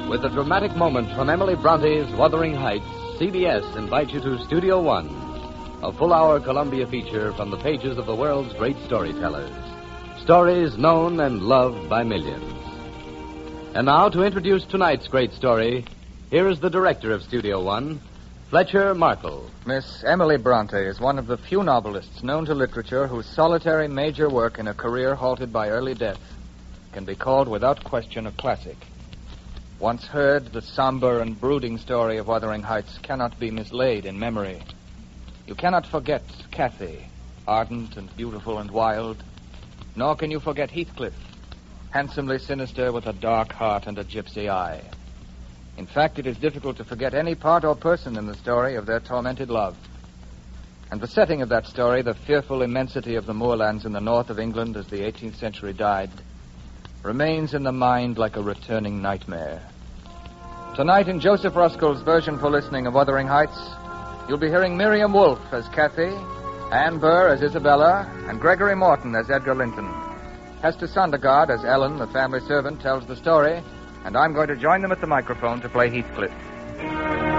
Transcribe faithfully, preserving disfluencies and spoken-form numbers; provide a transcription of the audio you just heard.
With a dramatic moment from Emily Bronte's Wuthering Heights, C B S invites you to Studio One, a full-hour Columbia feature from the pages of the world's great storytellers. Stories known and loved by millions. And now, to introduce tonight's great story, here is the director of Studio One, Fletcher Markle. Miss Emily Bronte is one of the few novelists known to literature whose solitary major work in a career halted by early death can be called without question a classic. Once heard, the somber and brooding story of Wuthering Heights cannot be mislaid in memory. You cannot forget Cathy, ardent and beautiful and wild, nor can you forget Heathcliff, handsomely sinister with a dark heart and a gypsy eye. In fact, it is difficult to forget any part or person in the story of their tormented love. And the setting of that story, the fearful immensity of the moorlands in the north of England as the eighteenth century died, remains in the mind like a returning nightmare. Tonight, in Joseph Ruskell's version for listening of Wuthering Heights, you'll be hearing Miriam Wolfe as Cathy, Anne Burr as Isabella, and Gregory Morton as Edgar Linton. Hester Sondergaard as Ellen, the family servant, tells the story, and I'm going to join them at the microphone to play Heathcliff.